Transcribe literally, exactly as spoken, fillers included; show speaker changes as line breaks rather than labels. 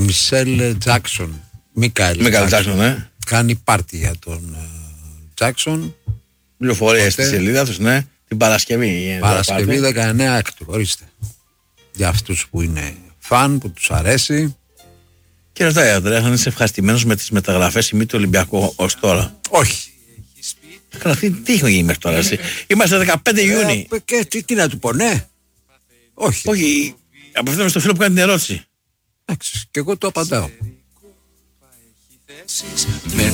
Μισελ Τζάκσον. Μίκαελ
Τζάκσον, ναι.
Κάνει πάρτι για τον Τζάκσον.
Πληροφορίες στη σελίδα τους, ναι. Την Παρασκευή.
Παρασκευή δεκαεννέα έκτου, ορίστε. Για αυτούς που είναι φαν, που τους αρέσει.
Και ρωτάει, Ανδρέα, αν είσαι ευχαριστημένος με τις μεταγραφές ή μη του Ολυμπιακού ως τώρα?
Όχι.
Καλά, τι, τι έχει γίνει μέχρι τώρα, εσύ? Είμαστε δεκαπέντε Ιούνιου.
Ε, και τι, τι να του πω, ναι. Όχι.
Όχι. Απευθύνομαι στο φίλο που κάνει την ερώτηση.
Εντάξει, και εγώ το απαντάω.